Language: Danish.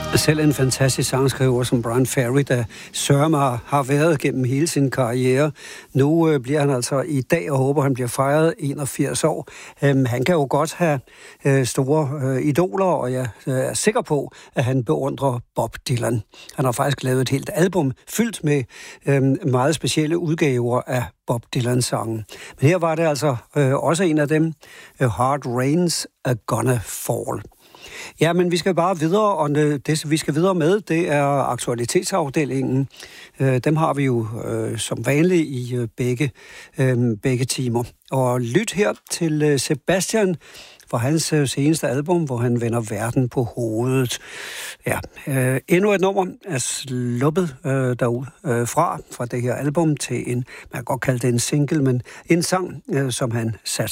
Selv en fantastisk sangskriver som Bryan Ferry, der sørger har været gennem hele sin karriere. Nu bliver han altså i dag, og håber, han bliver fejret 81 år. Han kan jo godt have store idoler, og jeg er sikker på, at han beundrer Bob Dylan. Han har faktisk lavet et helt album fyldt med meget specielle udgaver af Bob Dylan sangen. Men her var det altså også en af dem, Hard Rain's A Gonna Fall. Ja, men vi skal bare videre, og det vi skal videre med, det er aktualitetsafdelingen. Dem har vi jo som vanligt i begge timer. Og lyt her til Sebastian fra hans seneste album, hvor han vender verden på hovedet. Ja, endnu et nummer er sluppet derud fra det her album til man kan godt kalde det en single, men en sang, som han satte